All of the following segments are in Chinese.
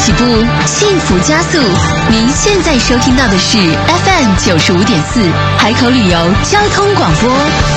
起步，幸福加速。您现在收听到的是 FM95.4 海口旅游交通广播。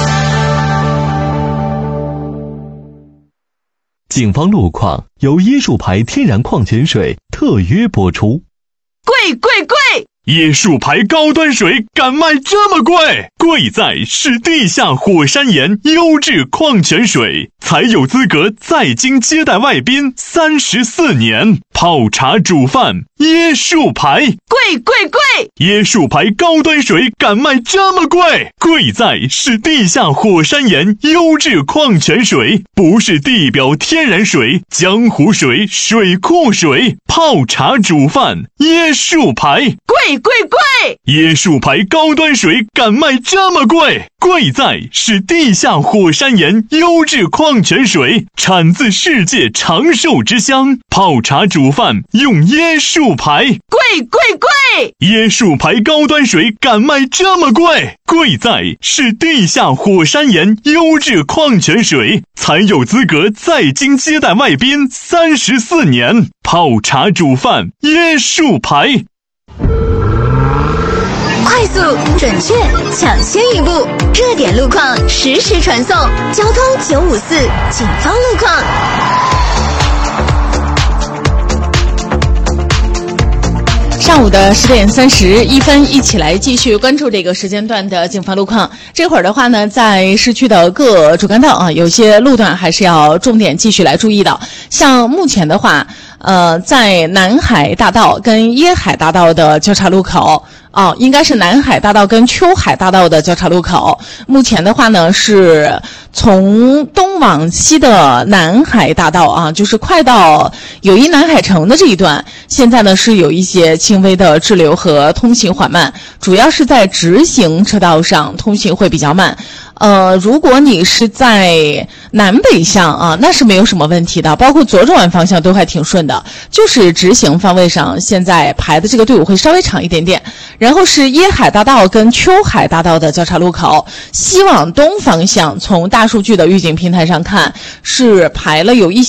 警方路况由椰树牌天然矿泉水特约播出。 贵贵贵！ 椰树牌高端水敢卖这么贵？贵在是地下火山岩优质矿泉水，才有资格在京接待外宾34年。泡茶煮饭，椰树牌， 贵贵贵！ 椰树牌高端水敢卖这么贵？贵在是地下火山岩优质矿泉水，不是地表天然水、江湖水、水库水。泡茶煮饭，椰树牌， 贵贵贵！ 椰树牌高端水敢卖这么贵？贵在是地下火山岩优质矿泉水，产自世界长寿之乡。泡茶煮饭用椰树牌， 贵贵贵！ 椰树牌高端水敢卖这么贵？贵在是地下火山岩优质矿泉水，才有资格在京接待外宾34年。泡茶煮饭，椰树牌。 快速、准确、抢先一步，热点路况实时传送，交通954警方路况。 上午的10点31分，一起来继续关注这个时间段的警方路况。这会儿的话呢，在市区的各主干道啊，有些路段还是要重点继续来注意的。像目前的话，在南海大道跟椰海大道的交叉路口。应该是南海大道跟秋海大道的交叉路口。目前的话呢，是从东往西的南海大道啊，就是快到友谊南海城的这一段，现在呢是有一些轻微的滞留和通行缓慢，主要是在直行车道上通行会比较慢。如果你是在南北向啊，那是没有什么问题的，包括左转方向都还挺顺的，就是直行方位上现在排的这个队伍会稍微长一点点。然后是椰海大道跟秋海大道的交叉路口，西往东方向从大数据的预警平台上看是排了有一